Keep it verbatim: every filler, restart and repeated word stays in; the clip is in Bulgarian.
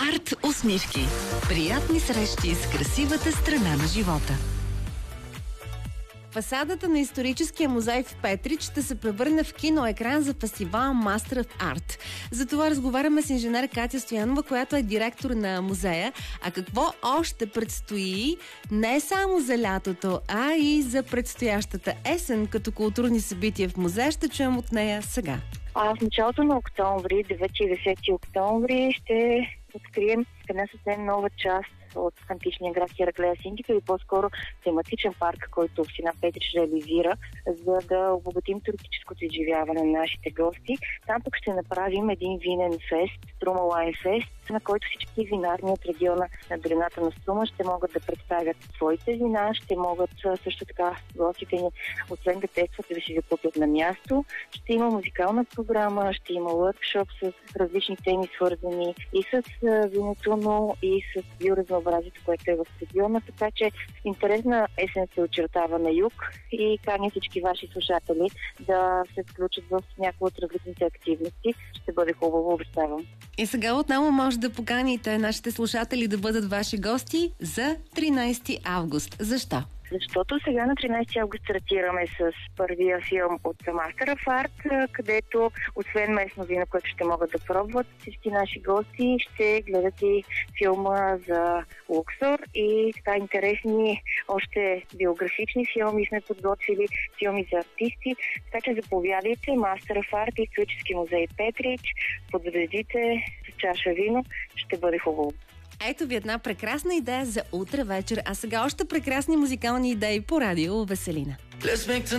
Арт усмивки. Приятни срещи с красивата страна на живота. Фасадата на историческия музей в Петрич ще се превърне в киноекран за фестивал Master of Art. За това разговаряме с инженер Катя Стоянова, която е директор на музея. А какво още предстои не само за лятото, а и за предстоящата есен като културни събития в музея, ще чуем от нея сега. А в началото на октомври, девети и десети октомври, ще открием една съвсем нова част от античния град Хераклея Синдика и по-скоро тематичен парк, който община Петрич реализира, за да обогатим туристическото изживяване на нашите гости. Там пък ще направим един винен фест, Струма Лайн Фест, на който всички винарни от региона на долината на Струма ще могат да представят своите вина, ще могат също така гостите ни, освен да тестват, да си закупят на място. Ще има музикална програма, ще има workshop с различни теми, свързани и с виното, но и с биоразнообразието, което е в региона, така че интересна есен се очертава на юг и каня всички ваши слушатели да се включат в някои от различните активности. Ще бъде хубаво, обещавам. И сега отново може да поканите нашите слушатели да бъдат ваши гости за тринайсети август. Защо? Защото сега на тринайсети август стартираме с първия филм от Master of Art, където освен местно вино, което ще могат да пробват, всички наши гости ще гледат и филма за Луксор и така интересни още биографични филми сме подготвили, филми за артисти. Така че заповядайте, Master of Art, исторически музей Петрич, под звездите с чаша вино, ще бъде хубаво. Ето ви една прекрасна идея за утре вечер, а сега още прекрасни музикални идеи по радио Веселина.